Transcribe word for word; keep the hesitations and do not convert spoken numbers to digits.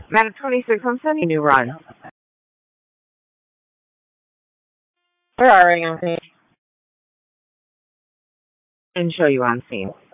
Madam twenty-six, I'm sending you a new run. Where are you, Anthony? And show you on scene.